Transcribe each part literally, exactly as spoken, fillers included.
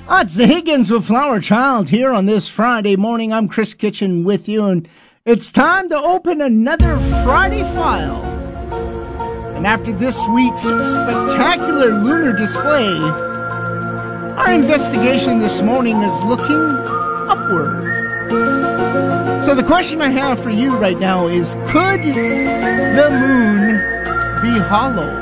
Ah, it's the Higgins with Flower Child here on this Friday morning. I'm Chris Kitchen with you, and it's time to open another Friday File. And after this week's spectacular lunar display, our investigation this morning is looking upward. So the question I have for you right now is, could the moon be hollow?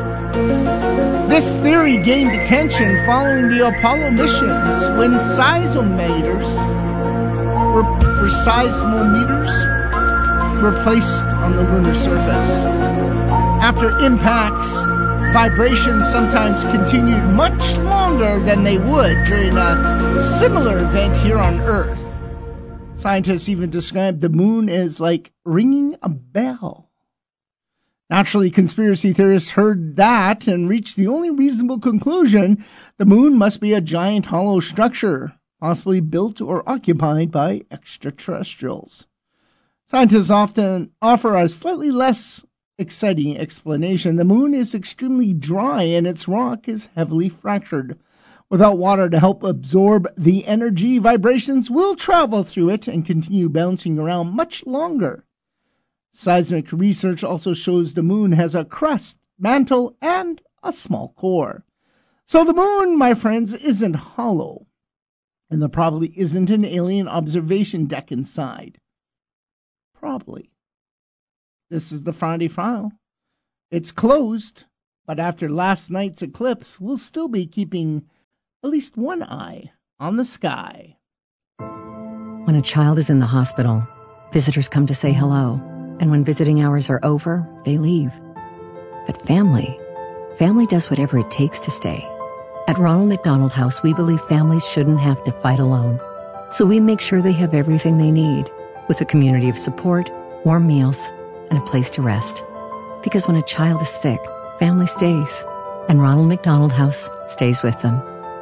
This theory gained attention following the Apollo missions when seismometers were, were seismometers were placed on the lunar surface. After impacts, vibrations sometimes continued much longer than they would during a similar event here on Earth. Scientists even described the moon as like ringing a bell. Naturally, conspiracy theorists heard that and reached the only reasonable conclusion: the moon must be a giant hollow structure, possibly built or occupied by extraterrestrials. Scientists often offer a slightly less exciting explanation. The moon is extremely dry and its rock is heavily fractured. Without water to help absorb the energy, vibrations will travel through it and continue bouncing around much longer. Seismic research also shows the moon has a crust, mantle, and a small core. So the moon, my friends, isn't hollow. And there probably isn't an alien observation deck inside. Probably. This is the Friday File. It's closed, but after last night's eclipse, we'll still be keeping at least one eye on the sky. When a child is in the hospital, visitors come to say hello. And when visiting hours are over, they leave. But family, family does whatever it takes to stay. At Ronald McDonald House, we believe families shouldn't have to fight alone. So we make sure they have everything they need, with a community of support, warm meals, and a place to rest. Because when a child is sick, family stays, and Ronald McDonald House stays with them.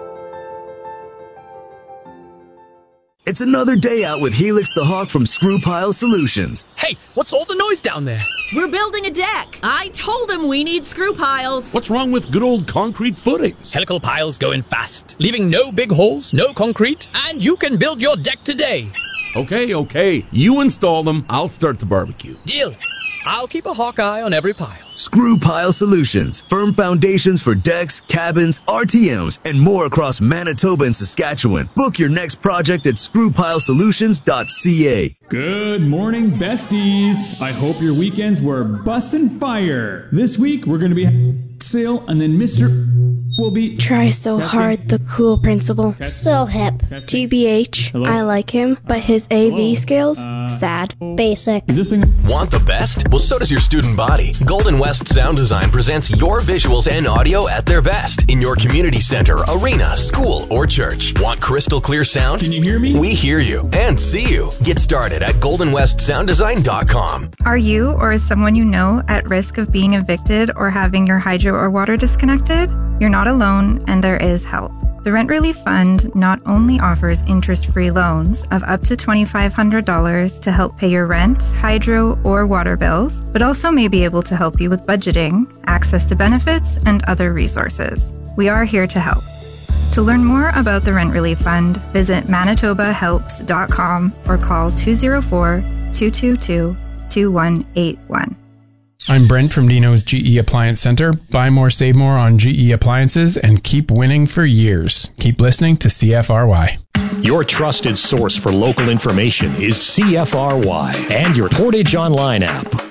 It's another day out with Helix the Hawk from Screw Pile Solutions. Hey, what's all the noise down there? We're building a deck. I told him we need screw piles. What's wrong with good old concrete footings? Helical piles go in fast, leaving no big holes, no concrete, and you can build your deck today. Okay, okay. You install them, I'll start the barbecue. Deal. I'll keep a hawk eye on every pile. Screw Pile Solutions. Firm foundations for decks, cabins, R T Ms, and more across Manitoba and Saskatchewan. Book your next project at screw pile solutions dot c a. Good morning, besties. I hope your weekends were bussin' fire. This week, we're going to be having a sale, and then Mister will be... Try so testing. Hard, the cool principal. Testing. So hip. Testing. T B H, Hello? I like him, but his A V Hello? skills, Uh, sad. Basic. Is this thing... Want the best? Well, so does your student body. Golden West Sound Design presents your visuals and audio at their best in your community center, arena, school, or church. Want crystal clear sound? Can you hear me? We hear you and see you. Get started at golden west sound design dot com. Are you or is someone you know at risk of being evicted or having your hydro or water disconnected? You're not alone, and there is help. The Rent Relief Fund not only offers interest-free loans of up to two thousand five hundred dollars to help pay your rent, hydro, or water bills, but also may be able to help you with budgeting, access to benefits, and other resources. We are here to help. To learn more about the Rent Relief Fund, visit manitoba helps dot com or call two oh four, two two two, two one eight one. I'm Brent from Dino's G E Appliance Center. Buy more, save more on G E appliances and keep winning for years. Keep listening to C F R Y. Your trusted source for local information is C F R Y and your Portage Online app.